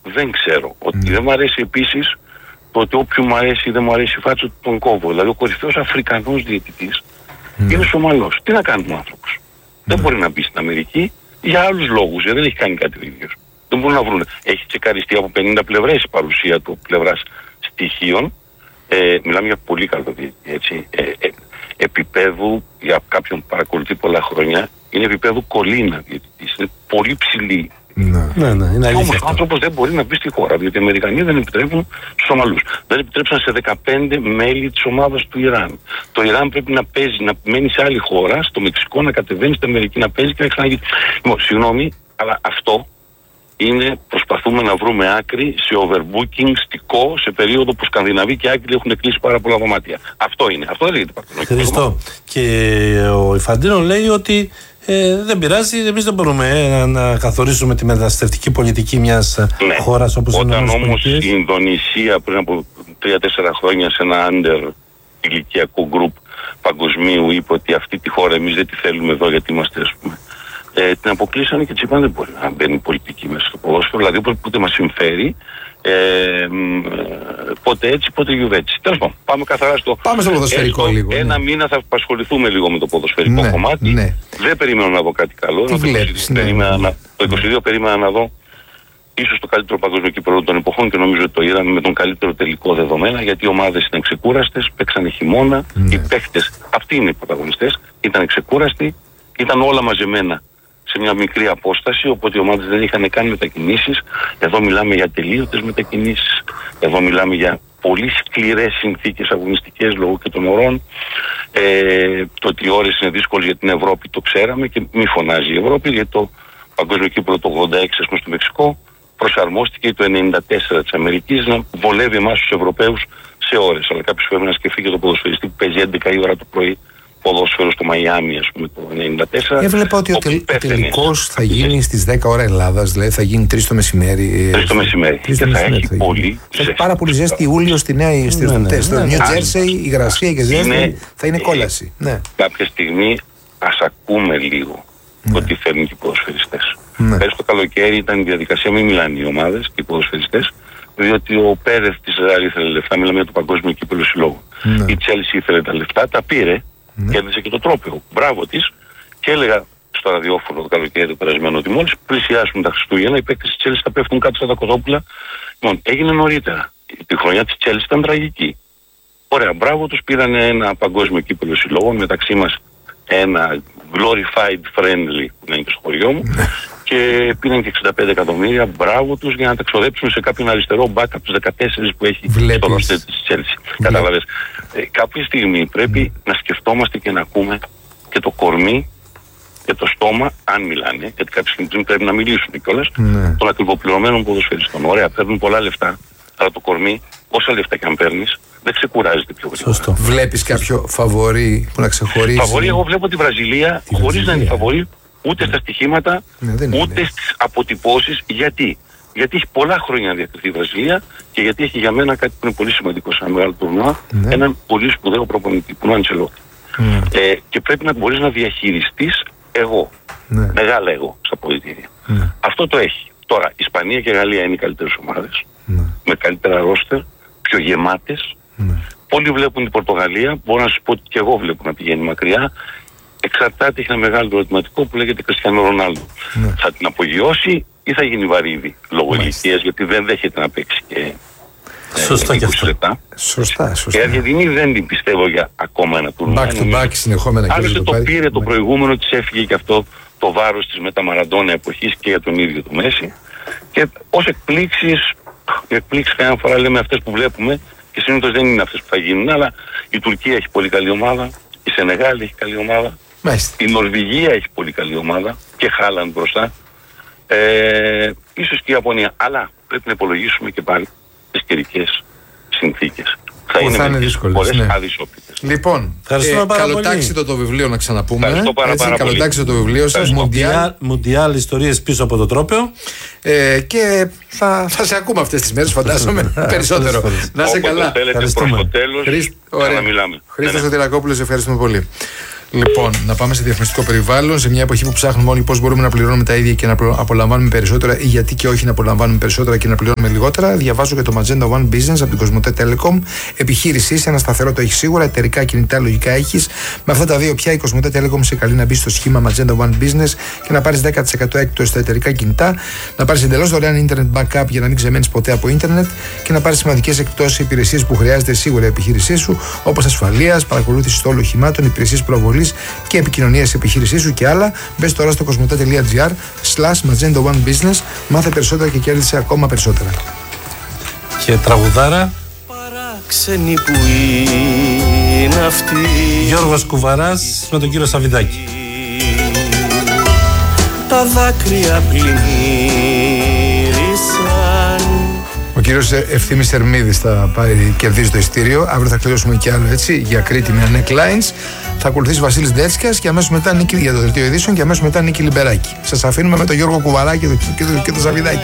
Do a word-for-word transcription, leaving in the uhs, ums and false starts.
δεν ξέρω. Ότι Mm. δεν μου αρέσει επίσης το ότι όποιου μου αρέσει ή δεν μου αρέσει η φάτσα του τον κόβω. Δηλαδή ο κορυφαίος Αφρικανός διαιτητής mm. είναι Σομαλός. Τι να κάνει ο άνθρωπος. Mm. Δεν μπορεί να μπει στην Αμερική για άλλους λόγους. Γιατί δεν έχει κάνει κάτι ο ίδιος. Δεν μπορούν να βρουν. Έχει τσεκαριστεί από πενήντα πλευρές η παρουσία του πλευράς στοιχείων. Ε, μιλάμε για πολύ καλό διαιτητή, έτσι. Ε, ε, επίπεδου, για κάποιον που παρακολουθεί πολλά χρόνια, είναι επίπεδου κολίνα διαιτητής. Είναι πολύ ψηλή. Ναι, ναι, ναι, είναι αλήθεια. Όμως ο άνθρωπος δεν μπορεί να μπει στη χώρα, διότι οι Αμερικανοί δεν επιτρέπουν στους Σομαλούς. Δεν επιτρέψαν σε δεκαπέντε μέλη της ομάδας του Ιράν. Το Ιράν πρέπει να παίζει, να μένει σε άλλη χώρα, στο Μεξικό, να κατεβαίνει στην Αμερική να παίζει και να ξαναγίνει. Λοιπόν, συγγνώμη, αλλά αυτό είναι, προσπαθούμε να βρούμε άκρη σε overbooking στικό σε περίοδο που Σκανδιναβοί και Άγγλοι έχουν κλείσει πάρα πολλά δωμάτια. Αυτό είναι. Αυτό δεν λέγεται Παρτενόκηπο. Χριστό. Και ο Ιφαντίνο λέει ότι ε, δεν πειράζει, εμείς δεν μπορούμε ε, να καθορίσουμε τη μεταναστευτική πολιτική μιας ναι. χώρας όπως είναι. Όταν όμως η Ινδονησία πριν από τρία τέσσερα χρόνια σε ένα under ηλικιακό γκρουπ παγκοσμίου είπε ότι αυτή τη χώρα εμείς δεν τη θέλουμε εδώ γιατί είμαστε, ας πούμε, Ε, την αποκλείσανε και της είπαν δεν μπορεί να μπαίνει πολιτική μέσα στο ποδόσφαιρο, δηλαδή ούτε μας συμφέρει, ε, ε, πότε έτσι πότε γιουβέτσι. Τέλος πάντων, πάμε καθαρά στο... Πάμε στο ποδοσφαιρικό έστω, λίγο. Ένα ναι. μήνα θα απασχοληθούμε λίγο με το ποδοσφαιρικό ναι, κομμάτι. Ναι. Δεν περιμένω να δω κάτι καλό. Τι βλέπεις, ναι, περίμενα, ναι. Το είκοσι δύο περίμενα να δω ίσως το καλύτερο παγκόσμιο κύπελλο των εποχών και νομίζω ότι το είδαμε με τον καλύτερο τελικό δεδομένα, γιατί οι ομάδες ήταν ξεκούραστες, παίξανε χειμώνα, ναι. οι παίχτες, αυτοί είναι οι πρωταγωνιστές, ήταν ξεκούραστοι, ήταν όλα μαζεμένα σε μια μικρή απόσταση, οπότε οι ομάδες δεν είχαν κάνει μετακινήσεις. Εδώ μιλάμε για τελείωτες μετακινήσεις, εδώ μιλάμε για πολύ σκληρές συνθήκες αγωνιστικές λόγω και των ωρών. Ε, το ότι οι ώρες είναι δύσκολες για την Ευρώπη το ξέραμε και μη φωνάζει η Ευρώπη, γιατί το παγκόσμιο κύπελλο το ογδόντα έξι ας πούμε, στο Μεξικό προσαρμόστηκε το ενενήντα τέσσερα της Αμερικής να βολεύει εμάς τους Ευρωπαίους σε ώρες. Αλλά κάποιος πρέπει να σκεφτεί και το ποδοσφαιριστή που παίζει έντεκα η ώρα το πρωί ποδόσφαιρο στο Μαϊάμι, ας πούμε, το ενενήντα τέσσερα. Έβλεπα ότι ο, τελ, ο τελικός θα γίνει στις δέκα ώρα Ελλάδας, δηλαδή θα γίνει τρεις το μεσημέρι. τρεις το μεσημέρι. Και θα, θα έχει θα πολύ θα έχει πάρα πολύ ζέστη Ιούλιο στη Νέα Υόρκη. Στο Νιου Τζέρσεϊ, η υγρασία και ζέστη θα είναι κόλαση. Ναι. Κάποια στιγμή ας ακούμε λίγο ναι. ότι θέλουν και οι ποδοσφαιριστές. Ναι. Πέρυσι το καλοκαίρι ήταν η διαδικασία, μην μιλάνε οι ομάδες και οι ποδοσφαιριστές, διότι ο Πέρεθ της Ρεάλ ήθελε λεφτά, μιλάμε για το παγκόσμιο κύπελλο συλλόγου. Ναι. Η Τσέλσι ήθελε τα λεφτά, τα πήρε. Ναι. Κέρδισε και το τρόπαιο. Μπράβο της. Και έλεγα στο ραδιόφωνο το καλοκαίρι το περασμένο ότι μόλις πλησιάσουν τα Χριστούγεννα οι παίκτες της Τσέλσι θα πέφτουν κάτω στα κοτόπουλα. Λοιπόν, έγινε νωρίτερα. Η χρονιά της Τσέλσι ήταν τραγική. Ωραία, μπράβο τους. Πήραν ένα παγκόσμιο κύπελλο συλλόγων, μεταξύ μας ένα glorified friendly που είναι και στο χωριό μου. Και πήραν και εξήντα πέντε εκατομμύρια. Μπράβο τους για να τα ξοδέψουν σε κάποιον αριστερό back από τους δεκατέσσερα που έχει στο ρόστερ της Τσέλσι. Κατάλαβες. Ε, κάποια στιγμή πρέπει mm. να σκεφτόμαστε και να ακούμε και το κορμί και το στόμα, αν μιλάνε, γιατί κάποια στιγμή πρέπει να μιλήσουν κιόλας, mm. των ακριβοπληρωμένων ποδοσφαιριστών. Ωραία, παίρνουν πολλά λεφτά, αλλά το κορμί, όσα λεφτά και αν παίρνεις, δεν ξεκουράζεται πιο γρήγορα. Βλέπεις κάποιο φαβορί που να ξεχωρίζει? Φαβορί, εγώ βλέπω τη Βραζιλία τη χωρίς Βραζιλία. Να είναι φαβορί ούτε στα στοιχήματα, ναι, ούτε στις αποτυπώσεις. Γιατί? Γιατί έχει πολλά χρόνια να διακριθεί η Βραζιλία και γιατί έχει για μένα κάτι που είναι πολύ σημαντικό σαν μεγάλο τουρνουά, ναι. έναν πολύ σπουδαίο προπονητή που είναι ο Αντσελότη. Ναι. Ε, και πρέπει να μπορείς να διαχειριστείς εγώ. Ναι. Μεγάλα εγώ στα πολιτήρια. Ναι. Αυτό το έχει. Τώρα, Ισπανία και Γαλλία είναι οι καλύτερες ομάδες. Ναι. Με καλύτερα ρόστερ, πιο γεμάτες. Ναι. Πολλοί βλέπουν την Πορτογαλία. Μπορώ να σας πω ότι και εγώ βλέπω να πηγαίνει μακριά. Εξαρτάται, έχει ένα μεγάλο ερωτηματικό που λέγεται Κριστιανό Ρονάλντο. Ναι. Θα την απογειώσει ή θα γίνει βαρύδι λόγω ηλικίας, γιατί δεν δέχεται να παίξει και σωστά και αυτό. Λεπτά. Σωστά, σωστά. Η Αργεντινή δεν την πιστεύω για ακόμα ένα τουρνουά. Back to back συνεχόμενα. Άλλωστε το, το πήρε το προηγούμενο, της έφυγε και αυτό το βάρος της με τα Μαραντόνα εποχής και για τον ίδιο του Μέση. Και ως εκπλήξεις, οι εκπλήξεις καμιά φορά λέμε αυτές που βλέπουμε και συνήθως δεν είναι αυτές που θα γίνουν, αλλά η Τουρκία έχει πολύ καλή ομάδα, η Σενεγάλη έχει καλή ομάδα. Μάλιστα. Η Νορβηγία έχει πολύ καλή ομάδα και Χάλαντ μπροστά. Ε, ίσως και η Ιαπωνία. Αλλά πρέπει να υπολογίσουμε και πάλι τις καιρικές συνθήκες. Θα που είναι, θα είναι δύσκολες. Ναι. αδυσόπιτες. Λοιπόν, ε, καλοτάξιτο το βιβλίο να ξαναπούμε. Ευχαριστώ πάρα, Έτσι, πάρα καλοτάξιτο το βιβλίο σας. Μουντιάλ, Μουντιάλ ιστορίες πίσω από το τρόπαιο. Ε, και θα, θα σε ακούμε αυτές τις μέρες, φαντάζομαι περισσότερο. Να σε καλά. Θέλετε προς το τέλος, Χρήστο Σωτηρακόπουλος, ευχαριστούμε πολύ. Λοιπόν, να πάμε σε διαφημιστικό περιβάλλον. Σε μια εποχή που ψάχνουμε όλοι πώς μπορούμε να πληρώνουμε τα ίδια και να απολαμβάνουμε περισσότερα, ή γιατί και όχι να απολαμβάνουμε περισσότερα και να πληρώνουμε λιγότερα, διαβάζω για το Magenta One Business από την Κοσμοτέ Telecom. Επιχείρησή είσαι, ένα σταθερό το έχει σίγουρα, εταιρικά κινητά λογικά έχει. Με αυτά τα δύο πια η Κοσμοτέ Telecom σε καλεί να μπει στο σχήμα Magenta One Business και να πάρει δέκα τοις εκατό έκπτωση στα εταιρικά κινητά, να πάρει εντελώς δωρεάν internet backup για να μην ξεμένει ποτέ από ίντερνετ και να πάρει σημαντικές εκπτώσεις σε υπηρεσίες που χρειάζεται σίγουρα η επιχείρησή σου, όπως ασφαλείας, παρακολούθηση στόλου οχημάτων, υπηρεσίες προβολής και επικοινωνίας της επιχείρησής σου και άλλα. Μπες τώρα στο κοσμοτέ.gr slash Magenta One Business, μάθε περισσότερα και κέρδισε ακόμα περισσότερα. Και τραγουδάρα παράξενη που είναι αυτή, Γιώργος Κουβαράς με τον κύριο Σαββιδάκη. Τα δάκρυα πλημμύρισαν. Ο κύριος Ευθύμης Θερμίδης θα πάρει, κερδίζει το ειστήριο. Αύριο θα κλειδώσουμε κι άλλο έτσι για Κρήτη με necklines. Θα ακολουθήσει Βασίλης Ντέτσκας και αμέσως μετά Νίκη για το δελτίο ειδήσεων και αμέσως μετά Νίκη Λιμπεράκη. Σας αφήνουμε με τον Γιώργο Κουβαρά και τον το, το, το Σαββιδάκη.